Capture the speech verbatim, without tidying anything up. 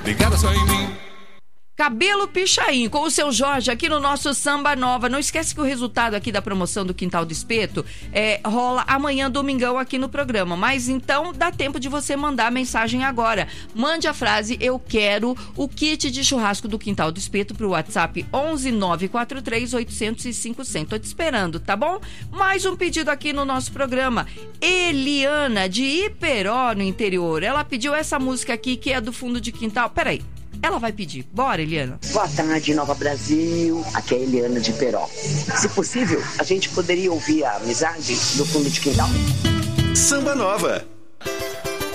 ligada só em mim. Cabelo Pichain, com o seu Jorge aqui no nosso Samba Nova. Não esquece que o resultado aqui da promoção do Quintal do Espeto é, rola amanhã, domingão, aqui no programa. Mas então dá tempo de você mandar a mensagem agora. Mande a frase "Eu quero o kit de churrasco do Quintal do Espeto" pro WhatsApp onze nove quatro três oito zero zero cinco zero zero. Tô te esperando, tá bom? Mais um pedido aqui no nosso programa. Eliana, de Iperó, no interior. Ela pediu essa música aqui, que é do fundo de quintal. Peraí. Ela vai pedir. Bora, Eliana. Boa tarde, Nova Brasil. Aqui é a Eliana de Peró. Se possível, a gente poderia ouvir a Amizade do fundo de quintal. Samba Nova.